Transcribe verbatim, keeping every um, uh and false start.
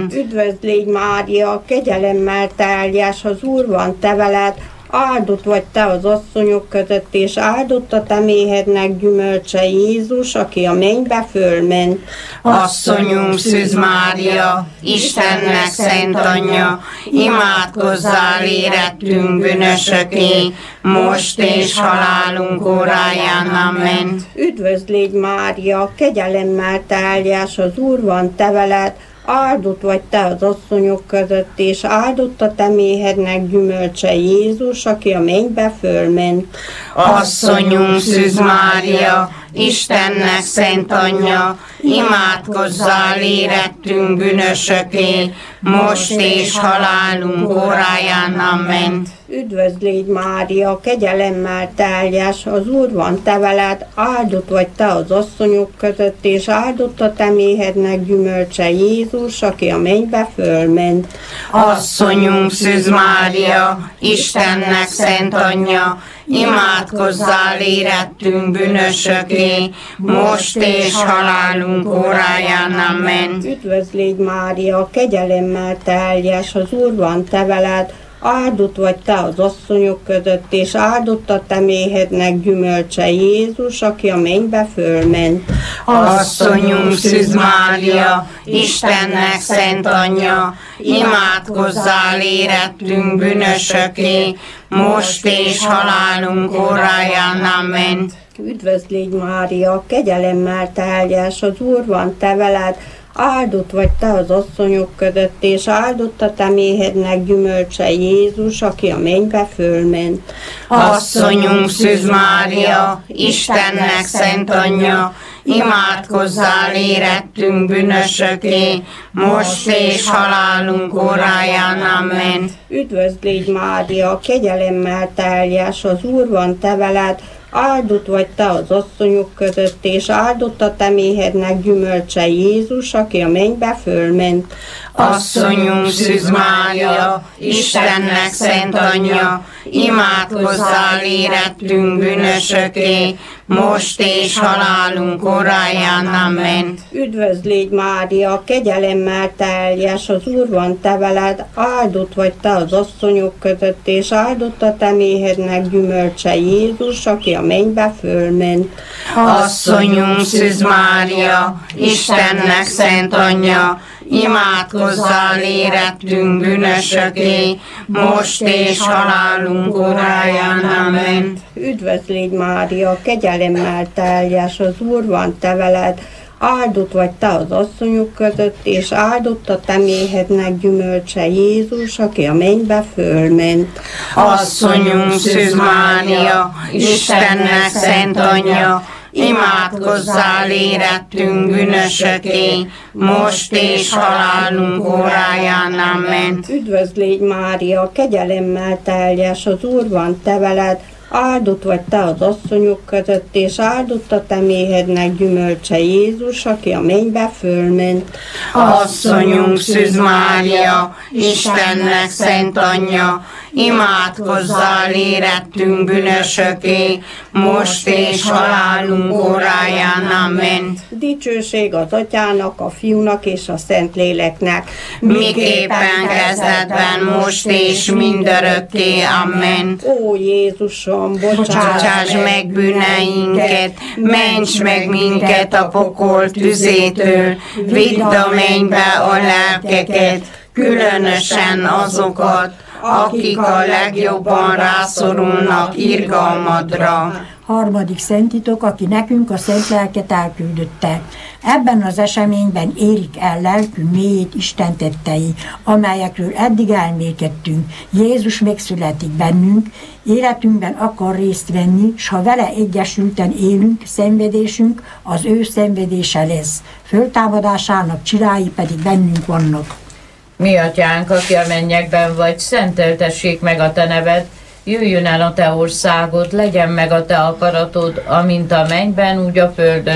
ment. Üdvözlégy Mária, kegyelemmel teljes, az Úr van te veled, áldott vagy te az asszonyok között, és áldott a te méhednek gyümölcse Jézus, aki a mennybe fölment. Asszonyunk Szűz Mária, Istennek szent anyja, imádkozzál érettünk bűnösöké, most és halálunk óráján. Amen. Üdvözlégy Mária, kegyelemmel teljes, az Úr van te veled, áldott vagy te az asszonyok között, és áldott a te méhednek gyümölcse Jézus, aki a mennybe fölment. Asszonyunk Szűz Mária, Istennek szent anyja, imádkozzál érettünk bűnösöké, most és halálunk óráján. Amen. Üdvözlégy Mária, kegyelemmel teljes, az Úr van te veled, áldott vagy te az asszonyok között, és áldott a te méhednek gyümölcse Jézus, aki a mennybe fölment. Asszonyunk Szűz Mária, Istennek szent anyja, imádkozzál érettünk bűnösöké, most és halálunk óráján. Amen. Üdvözlégy Mária, kegyelemmel teljes, az Úr van te veled, áldott vagy te az asszonyok között, és áldott a te méhednek gyümölcse Jézus, aki a mennybe fölment. Asszonyunk Szűz Mária, Istennek szent anyja, imádkozzál érettünk bűnösöké, most és halálunk óráján. Amen. Üdvözlégy Mária, kegyelemmel teljes, az Úr van te veled, áldott vagy te az asszonyok között, és áldott a te méhednek gyümölcse Jézus, aki a mennybe fölment. Asszonyunk Szűz Mária, Istennek szent anyja, imádkozzál érettünk bűnösöké, most és halálunk óráján. Amen. Üdvözlégy Mária, kegyelemmel teljes, az Úr van te veled, áldott vagy te az asszonyok között, és áldott a te méhednek gyümölcse Jézus, aki a mennybe fölment. Asszonyunk Szűz Mária, Istennek szent anyja, imádkozzál érettünk bűnösöké, most és halálunk óráján. Amen. Üdvözlégy Mária, kegyelemmel teljes, az Úr van te veled, áldott vagy te az asszonyok között, és áldott a te méhednek gyümölcse Jézus, aki a mennybe fölment. Asszonyunk Szűz Mária, Istennek szent anyja, imádkozzál érettünk bűnösöké, most és halálunk óráján. Amen. Üdvözlégy Mária, kegyelemmel teljes, az Úr van te veled, áldott vagy te az asszonyok között, és áldott a te méhednek gyümölcse Jézus, aki a mennybe fölment. Asszonyunk Szűz Mária, Istennek szent anyja, imádkozzál érettünk bűnösöké, most és halálunk óráján. Amen. Üdvözlégy Mária, kegyelemmel teljes, az Úr van te veled, áldott vagy te az asszonyok között, és áldott a te méhednek gyümölcse Jézus, aki a mennybe fölment. Asszonyunk Szűz Mária, Istennek szent anyja, imádkozzál érettünk bűnösöké, most és halálunk óráján. Amen. Dicsőség az Atyának, a Fiúnak és a Szentléleknek, miképpen kezdetben, most és mindörökké. Amen. Ó Jézusom, bocsáss meg bűneinket, ments meg minket a pokol tüzétől, vidd a mennybe a lelkeket, különösen azokat, akik a legjobban rászorulnak irgalmadra. Harmadik szentitok, aki nekünk a szent lelket elküldötte. Ebben az eseményben érik el lelkünk mélyét Isten tettei, amelyekről eddig elmélkedtünk. Jézus megszületik bennünk, életünkben akar részt venni, s ha vele egyesülten élünk, szenvedésünk az ő szenvedése lesz. Föltámadásának csirái pedig bennünk vannak. Mi atyánk, aki a mennyekben vagy, szenteltessék meg a te neved, jöjjön el a te országod, legyen meg a te akaratod, amint a mennyben, úgy a földön